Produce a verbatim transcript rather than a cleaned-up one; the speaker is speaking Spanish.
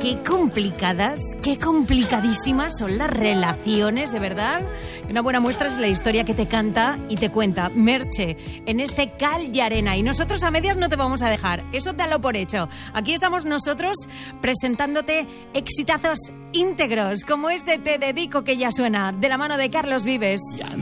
qué complicadas, qué complicadísimas son las relaciones, de verdad. Una buena muestra es la historia que te canta y te cuenta Merche en este Cal y Arena. Y nosotros a medias no te vamos a dejar, eso dalo por hecho. Aquí estamos nosotros presentándote exitazos íntegros, como este Te Dedico, que ya suena, de la mano de Carlos Vives. Ya